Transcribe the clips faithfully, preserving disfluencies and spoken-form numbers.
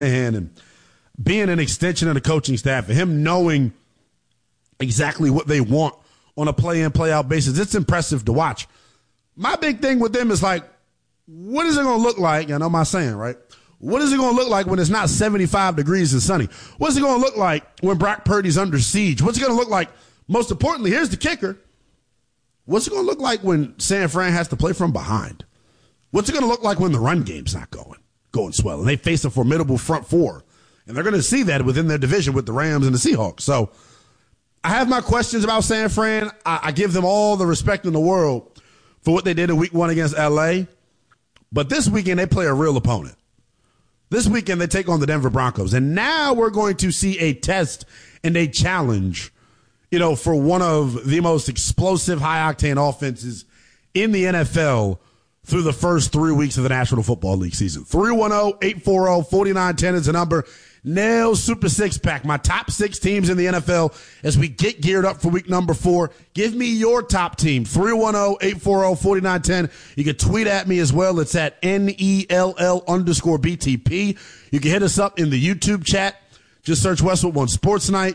and being an extension of the coaching staff and him knowing exactly what they want on a play-in, play-out basis, it's impressive to watch. My big thing with them is like, what is it going to look like? I know my saying, right? What is it going to look like when it's not seventy-five degrees and sunny? What's it going to look like when Brock Purdy's under siege? What's it going to look like? Most importantly, here's the kicker. What's it going to look like when San Fran has to play from behind? What's it going to look like when the run game's not going, going swell, and they face a formidable front four? And they're going to see that within their division with the Rams and the Seahawks. So I have my questions about San Fran. I, I give them all the respect in the world for what they did in week one against L A. But this weekend, they play a real opponent. This weekend, they take on the Denver Broncos. And now we're going to see a test and a challenge, you know, for one of the most explosive, high-octane offenses in the N F L through the first three weeks of the National Football League season. three one zero, eight four zero, four nine one zero is the number. Nail Super Six Pack, my top six teams in the N F L as we get geared up for week number four. Give me your top team, three one zero, eight four zero, four nine one zero. You can tweet at me as well. It's at N E L L underscore B T P. You can hit us up in the YouTube chat. Just search Westwood One Sports Night.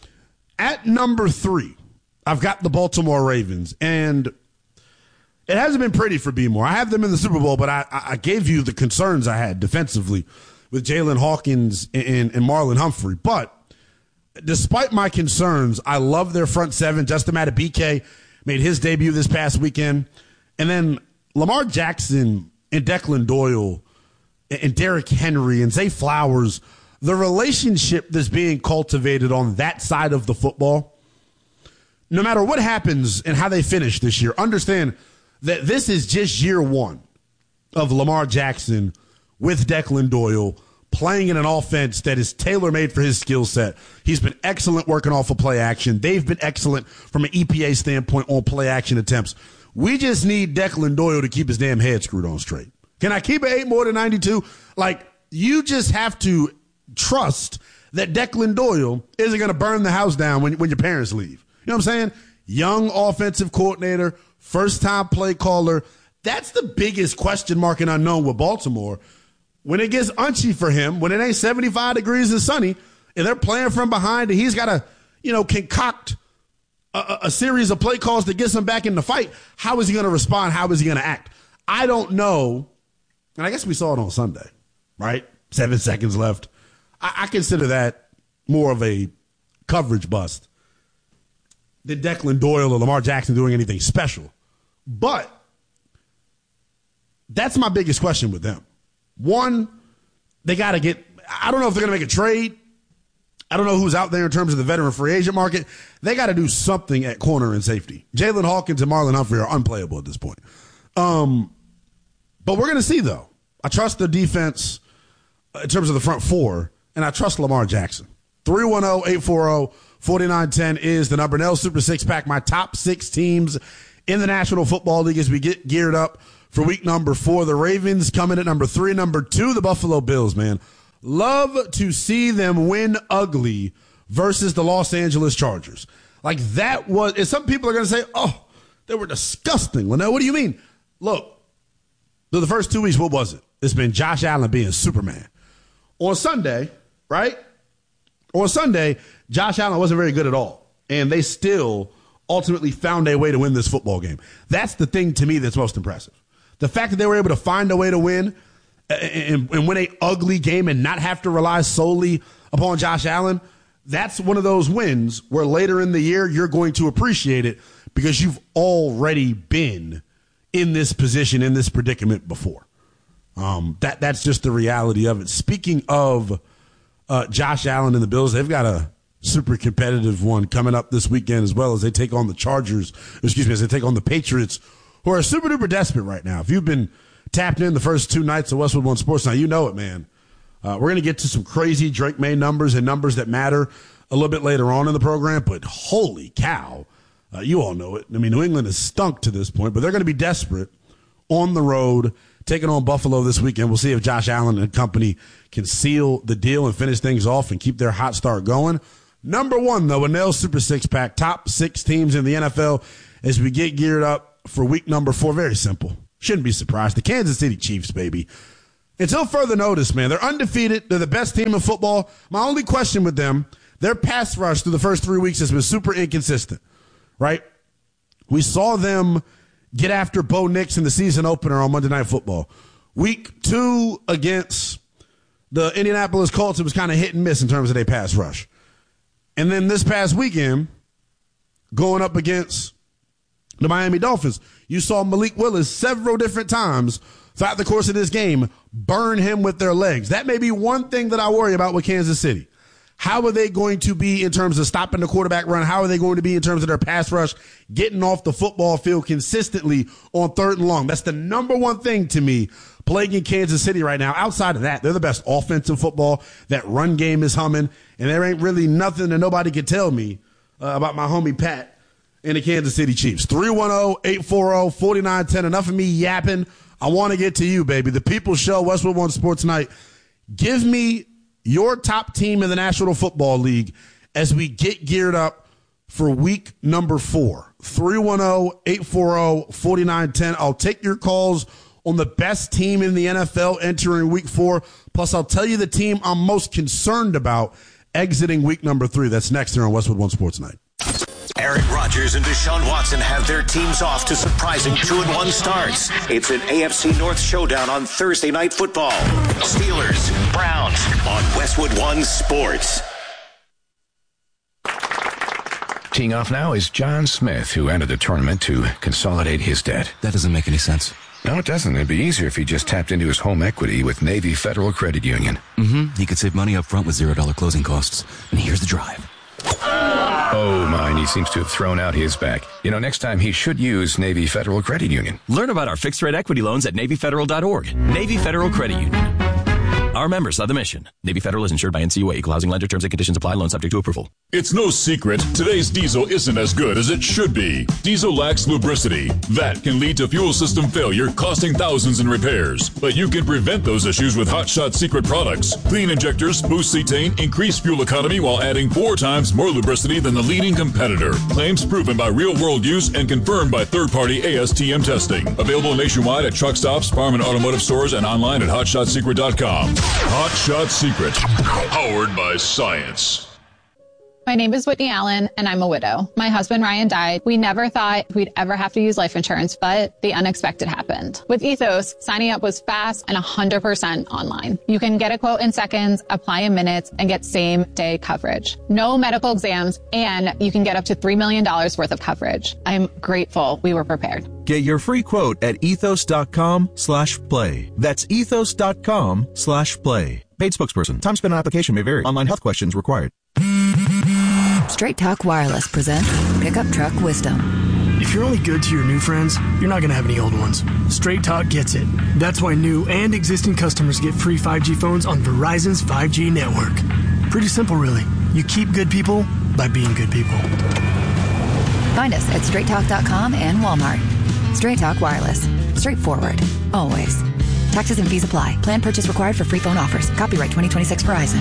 At number three, I've got the Baltimore Ravens, and it hasn't been pretty for B More. I have them in the Super Bowl, but I, I gave you the concerns I had defensively with Jalen Hawkins and, and Marlon Humphrey. But despite my concerns, I love their front seven. Justin Madubuike made his debut this past weekend. And then Lamar Jackson and Declan Doyle and Derrick Henry and Zay Flowers, the relationship that's being cultivated on that side of the football, no matter what happens and how they finish this year, understand that this is just year one of Lamar Jackson with Declan Doyle playing in an offense that is tailor-made for his skill set. He's been excellent working off of play action. They've been excellent from an E P A standpoint on play action attempts. We just need Declan Doyle to keep his damn head screwed on straight. Can I keep it eight more than ninety-two? Like, you just have to trust that Declan Doyle isn't going to burn the house down when, when your parents leave. You know what I'm saying? Young offensive coordinator, first-time play caller. That's the biggest question mark and unknown with Baltimore. When it gets unchy for him, when it ain't seventy-five degrees and sunny, and they're playing from behind, and he's got to, you know, concoct a, a series of play calls that gets him back in the fight, how is he going to respond? How is he going to act? I don't know. And I guess we saw it on Sunday, right? Seven seconds left. I, I consider that more of a coverage bust than Declan Doyle or Lamar Jackson doing anything special. But that's my biggest question with them. One, they got to get – I don't know if they're going to make a trade. I don't know who's out there in terms of the veteran free agent market. They got to do something at corner and safety. Jalen Hawkins and Marlon Humphrey are unplayable at this point. Um, but we're going to see, though. I trust the defense in terms of the front four, and I trust Lamar Jackson. three one zero, eight four zero, four nine one zero is the number. Nell Super Six Pack, my top six teams in the National Football League as we get geared up for week number four. The Ravens coming at number three. Number two, the Buffalo Bills, man. Love to see them win ugly versus the Los Angeles Chargers. Like, that was, and some people are going to say, oh, they were disgusting. Well, now, what do you mean? Look, through the first two weeks, what was it? It's been Josh Allen being Superman. On Sunday, right? On Sunday, Josh Allen wasn't very good at all. And they still ultimately found a way to win this football game. That's the thing to me that's most impressive. The fact that they were able to find a way to win and, and win an ugly game and not have to rely solely upon Josh Allen, that's one of those wins where later in the year you're going to appreciate it because you've already been in this position, in this predicament before. Um, that that's just the reality of it. Speaking of uh, Josh Allen and the Bills, they've got a super competitive one coming up this weekend as well as they take on the Chargers, excuse me, as they take on the Patriots, who are super duper desperate right now. If you've been tapped in the first two nights of Westwood One Sports Night, you know it, man. Uh, we're going to get to some crazy Drake May numbers and numbers that matter a little bit later on in the program, but holy cow, uh, you all know it. I mean, New England has stunk to this point, but they're going to be desperate on the road, taking on Buffalo this weekend. We'll see if Josh Allen and company can seal the deal and finish things off and keep their hot start going. Number one, though, a Nail Super Six Pack, top six teams in the N F L as we get geared up for week number four. Very simple. Shouldn't be surprised. The Kansas City Chiefs, baby. until further notice, man, they're undefeated. They're the best team in football. My only question with them, their pass rush through the first three weeks has been super inconsistent, right? We saw them get after Bo Nix in the season opener on Monday Night Football. Week two against the Indianapolis Colts, it was kind of hit and miss in terms of their pass rush. And then this past weekend, going up against the Miami Dolphins, you saw Malik Willis several different times throughout the course of this game burn him with their legs. That may be one thing that I worry about with Kansas City. How are they going to be in terms of stopping the quarterback run? How are they going to be in terms of their pass rush, getting off the football field consistently on third and long? That's the number one thing to me plaguing Kansas City right now. Outside of that, they're the best offensive football. That run game is humming, and there ain't really nothing that nobody can tell me uh, about my homie Pat and the Kansas City Chiefs. three one zero, eight four zero, four nine one zero. Enough of me yapping. I want to get to you, baby. The People's Show, Westwood One Sports Night. Give me your top team in the National Football League as we get geared up for week number four. three one zero, eight four zero, four nine one zero. I'll take your calls on the best team in the N F L entering week four. Plus, I'll tell you the team I'm most concerned about exiting week number three. That's next here on Westwood One Sports Night. Aaron Rodgers and Deshaun Watson have their teams off to surprising two and one starts. It's an A F C North showdown on Thursday Night Football. Steelers, Browns on Westwood One Sports. Teeing off now is John Smith, who entered the tournament to consolidate his debt. That doesn't make any sense. No, it doesn't. It'd be easier if he just tapped into his home equity with Navy Federal Credit Union. Mm-hmm. He could save money up front with zero dollar closing costs. And here's the drive. Oh, mine, he seems to have thrown out his back. You know, next time he should use Navy Federal Credit Union. Learn about our fixed-rate equity loans at Navy Federal dot org. Navy Federal Credit Union. Our members are the mission. Navy Federal is insured by N C U A. Equal housing lender. Terms and conditions apply. Loan subject to approval. It's no secret today's diesel isn't as good as it should be. Diesel lacks lubricity. That can lead to fuel system failure, costing thousands in repairs. But you can prevent those issues with Hot Shot Secret products. Clean injectors, boost cetane, increase fuel economy while adding four times more lubricity than the leading competitor. Claims proven by real-world use and confirmed by third-party A S T M testing. Available nationwide at truck stops, farm and automotive stores, and online at hot shot secret dot com. Hot Shot Secret, powered by science. My name is Whitney Allen, and I'm a widow. My husband, Ryan, died. We never thought we'd ever have to use life insurance, but the unexpected happened. With Ethos, signing up was fast and one hundred percent online. You can get a quote in seconds, apply in minutes, and get same-day coverage. No medical exams, and you can get up to three million dollars worth of coverage. I'm grateful we were prepared. Get your free quote at ethos.com slash play. That's ethos.com slash play. Paid spokesperson. Time spent on application may vary. Online health questions required. Straight Talk Wireless presents Pickup Truck Wisdom. If you're only good to your new friends, you're not going to have any old ones. Straight Talk gets it. That's why new and existing customers get free five G phones on Verizon's five G network. Pretty simple, really. You keep good people by being good people. Find us at straight talk dot com and Walmart. Straight Talk Wireless. Straightforward. Always. Taxes and fees apply. Plan purchase required for free phone offers. Copyright twenty twenty-six Verizon.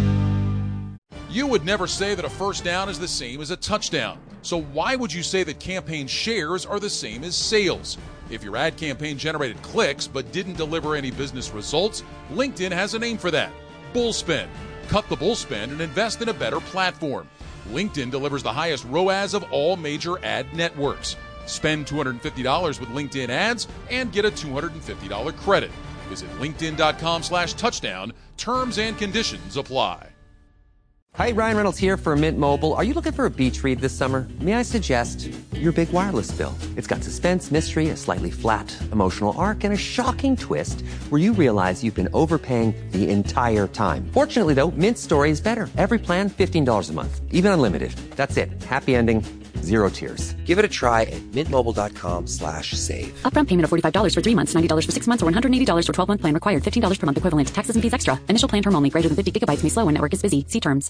You would never say that a first down is the same as a touchdown. So why would you say that campaign shares are the same as sales? If your ad campaign generated clicks but didn't deliver any business results, LinkedIn has a name for that. Bullspend. Cut the bullspend and invest in a better platform. LinkedIn delivers the highest R O A S of all major ad networks. Spend two hundred fifty dollars with LinkedIn ads and get a two hundred fifty dollars credit. Visit linkedin.com slash touchdown. Terms and conditions apply. Hi, Ryan Reynolds here for Mint Mobile. Are you looking for a beach read this summer? May I suggest your big wireless bill? It's got suspense, mystery, a slightly flat emotional arc, and a shocking twist where you realize you've been overpaying the entire time. Fortunately, though, Mint's story is better. Every plan, fifteen dollars a month, even unlimited. That's it. Happy ending. Zero tears. Give it a try at mintmobile.com slash save. Upfront payment of forty-five dollars for three months, ninety dollars for six months, or one hundred eighty dollars for twelve-month plan required. fifteen dollars per month equivalent. Taxes and fees extra. Initial plan term only. Greater than fifty gigabytes may slow when network is busy. See terms.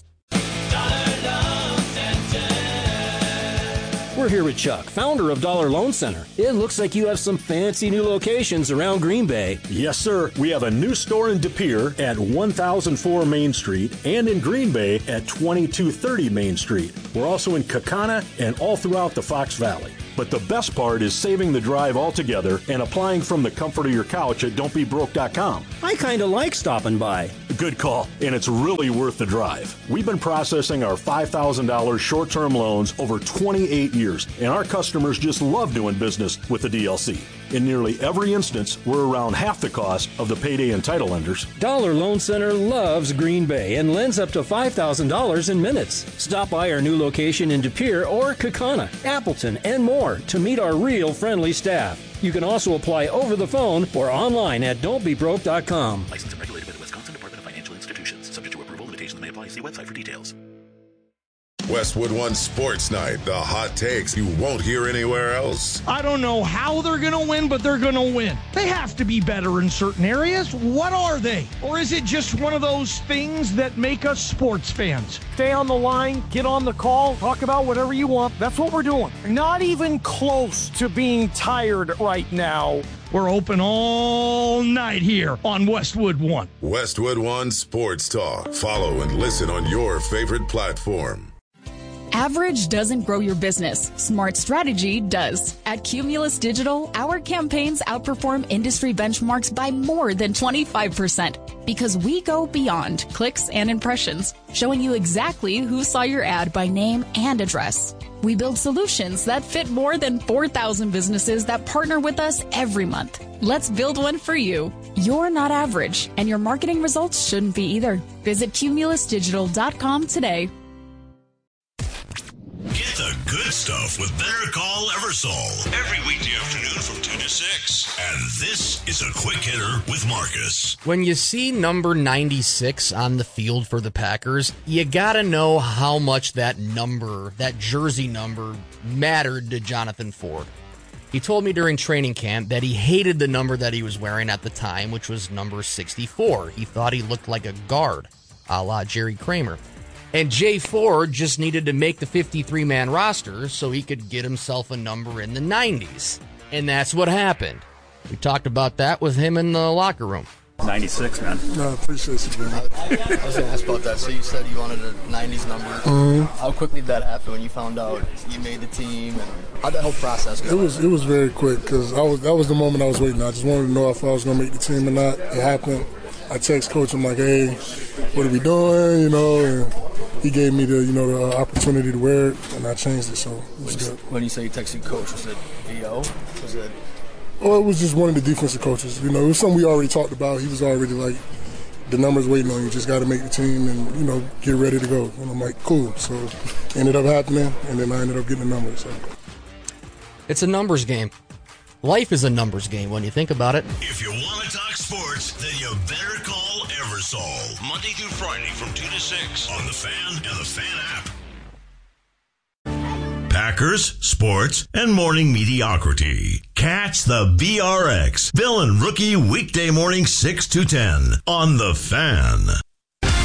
We're here with Chuck, founder of Dollar Loan Center. It looks like you have some fancy new locations around Green Bay. Yes, sir. We have a new store in De Pere at one thousand four Main Street and in Green Bay at twenty-two thirty Main Street. We're also in Kakana and all throughout the Fox Valley. But the best part is saving the drive altogether and applying from the comfort of your couch at don't be broke dot com. I kind of like stopping by. Good call, and it's really worth the drive. We've been processing our five thousand dollars short-term loans over twenty-eight years, and our customers just love doing business with the D L C. In nearly every instance, we're around half the cost of the payday and title lenders. Dollar Loan Center loves Green Bay and lends up to five thousand dollars in minutes. Stop by our new location in De Pere or Kaukauna, Appleton, and more to meet our real friendly staff. You can also apply over the phone or online at don't be broke dot com. Licensed and regulated by the Wisconsin Department of Financial Institutions. Subject to approval, limitations may apply. See website for details. Westwood One Sports Night. The hot takes you won't hear anywhere else. I don't know how they're going to win, but they're going to win. They have to be better in certain areas. What are they? Or is it just one of those things that make us sports fans? Stay on the line, get on the call, talk about whatever you want. That's what we're doing. Not even close to being tired right now. We're open all night here on Westwood One. Westwood One Sports Talk. Follow and listen on your favorite platform. Average doesn't grow your business. Smart strategy does. At Cumulus Digital, our campaigns outperform industry benchmarks by more than twenty-five percent because we go beyond clicks and impressions, showing you exactly who saw your ad by name and address. We build solutions that fit more than four thousand businesses that partner with us every month. Let's build one for you. You're not average, and your marketing results shouldn't be either. Visit cumulus digital dot com today. Get the good stuff with Better Call Eversole every weekday afternoon from two to six. And this is a quick hitter with Marcus. When you see number ninety-six on the field for the Packers, you gotta know how much that number, that jersey number, mattered to Jonathan Ford. He told me during training camp that he hated the number that he was wearing at the time, which was number sixty-four. He thought he looked like a guard, a la Jerry Kramer. And Jay Ford just needed to make the fifty-three man roster so he could get himself a number in the nineties. And that's what happened. We talked about that with him in the locker room. ninety-six, man. No, I appreciate you, man. I was going to ask about that. So you said you wanted a nineties number. Mm-hmm. How quickly did that happen when you found out you made the team? And how'd that whole process go? It was it was very quick because I was that was the moment I was waiting. I just wanted to know if I was going to make the team or not. It happened. I text coach. I'm like, hey, what are we doing? You know, and he gave me the you know the opportunity to wear it, and I changed it. So it was when, good. When you say you texted coach, was it V O? Was it? Well, it was just one of the defensive coaches. You know, it was something we already talked about. He was already like, the number's waiting on you. Just got to make the team and, you know, get ready to go. And I'm like, cool. So it ended up happening, and then I ended up getting the numbers. So. It's a numbers game. Life is a numbers game when you think about it. If you want to talk sports, then you better call Eversole. Monday through Friday from two to six on The Fan and The Fan app. Packers, sports, and morning mediocrity. Catch the B R X, Bill and Rookie, weekday morning six to ten on The Fan.